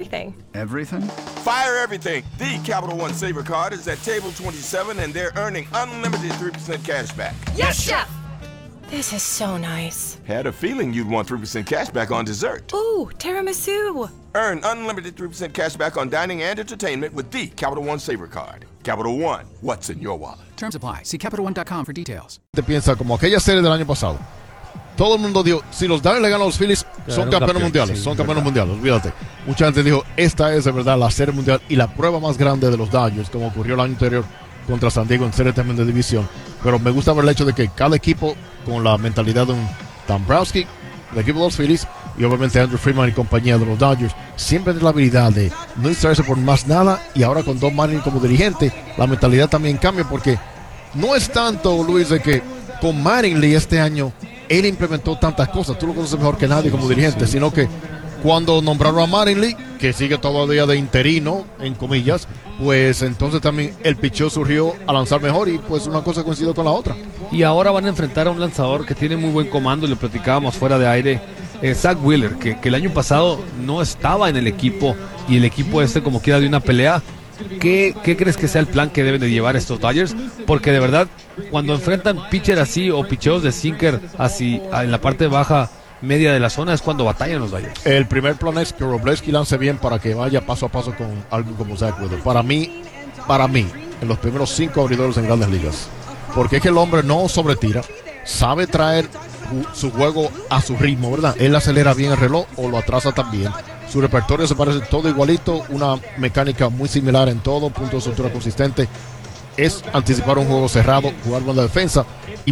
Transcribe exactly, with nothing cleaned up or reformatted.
everything. Everything? Fire everything. The Capital One Saver card is at table twenty-seven, and they're earning unlimited three percent cash back. Yes, Chef! This is so nice. Had a feeling you'd want three percent cash back on dessert. Ooh, tiramisu. Earn unlimited three percent cash back on dining and entertainment with the Capital One Saver card. Capital One, what's in your wallet? Terms apply. See Capital One dot com for details. Te piensa como aquella serie del año pasado. Todo el mundo dijo, si los Dodgers le ganan a los Phillies, son campeones campeón, mundiales, sí, son campeones verdad. mundiales, olvídate. Mucha gente dijo, esta es de verdad la serie mundial y la prueba más grande de los Dodgers, como ocurrió el año anterior contra San Diego en serie también de división. Pero me gusta ver el hecho de que cada equipo, con la mentalidad de un Dombrowski, el equipo de los Phillies, y obviamente Andrew Friedman y compañía de los Dodgers, siempre tiene la habilidad de no distraerse por más nada, y ahora con Don Martin como dirigente, la mentalidad también cambia, porque no es tanto, Luis, de que con Mattingly este año él implementó tantas cosas, tú lo conoces mejor que nadie como dirigente, sí. sino que cuando nombraron a Mattingly, que sigue todavía de interino, en comillas, pues entonces también el picheo surgió a lanzar mejor y pues una cosa coincidió con la otra. Y ahora van a enfrentar a un lanzador que tiene muy buen comando, y lo platicábamos fuera de aire, eh, Zach Wheeler, que, que el año pasado no estaba en el equipo, y el equipo este como quiera de una pelea. ¿Qué, ¿Qué crees que sea el plan que deben de llevar estos Dodgers? Porque de verdad, cuando enfrentan pitcher así o picheos de sinker así en la parte baja media de la zona, es cuando batallan los Dodgers. El primer plan es que Robleski lance bien para que vaya paso a paso con algo como Zach Wheeler. Para mí, para mí, en los primeros cinco abridores en Grandes Ligas. Porque es que el hombre no sobretira, sabe traer su juego a su ritmo, ¿verdad? Él acelera bien el reloj o lo atrasa también. Su repertorio se parece todo igualito, una mecánica muy similar en todo, punto de estructura consistente. Es anticipar un juego cerrado, jugar buena defensa. Y